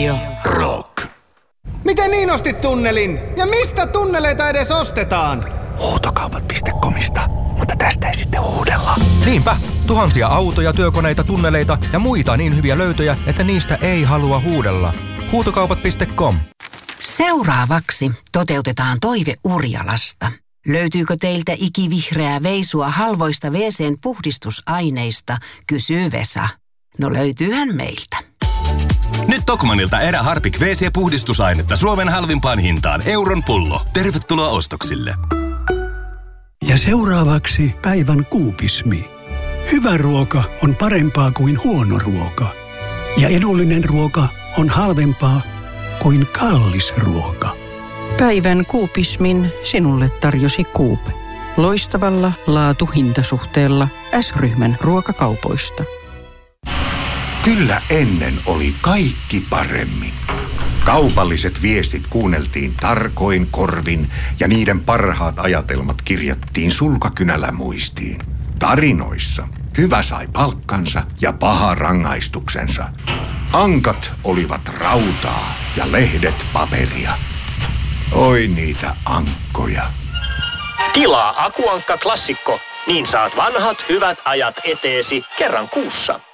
Radio Rock. Miten niin ostit tunnelin? Ja mistä tunneleita edes ostetaan? Huutokaupat.comista, mutta tästä ei sitten huudella. Niinpä, tuhansia autoja, työkoneita, tunneleita ja muita niin hyviä löytöjä, että niistä ei halua huudella. Huutokaupat.com. Seuraavaksi toteutetaan toive Urjalasta. Löytyykö teiltä ikivihreää veisua halvoista WC:n puhdistusaineista, kysyy Vesa. No löytyyhän meiltä. Nyt Tokmanilta erä Harpik WC-puhdistusainetta Suomen halvimpaan hintaan euron pullo. Tervetuloa ostoksille. Ja seuraavaksi päivän kuupismi. Hyvä ruoka on parempaa kuin huono ruoka. Ja edullinen ruoka on halvempaa kuin kallis ruoka. Päivän kuupismin sinulle tarjosi Coop. Loistavalla laatu-hintasuhteella S-ryhmän ruokakaupoista. Kyllä ennen oli kaikki paremmin. Kaupalliset viestit kuunneltiin tarkoin korvin ja niiden parhaat ajatelmat kirjattiin sulkakynällä muistiin. Tarinoissa hyvä sai palkkansa ja paha rangaistuksensa. Ankat olivat rautaa ja lehdet paperia. Oi niitä ankkoja. Tilaa Akuankka Klassikko, niin saat vanhat hyvät ajat eteesi kerran kuussa.